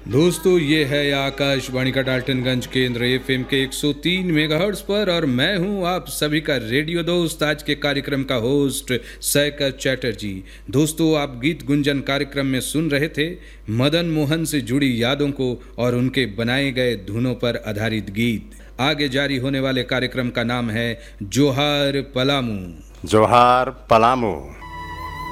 दोस्तों, ये है आकाशवाणी का डाल्टनगंज केंद्र एफएम के 103 मेगाहर्ट्ज पर और मैं हूं आप सभी का रेडियो दोस्त, आज के कार्यक्रम का होस्ट सैकर चैटर्जी। दोस्तों, आप गीत गुंजन कार्यक्रम में सुन रहे थे मदन मोहन से जुड़ी यादों को और उनके बनाए गए धुनों पर आधारित गीत। आगे जारी होने वाले कार्यक्रम का नाम है जोहार पलामू। जोहार पलामू।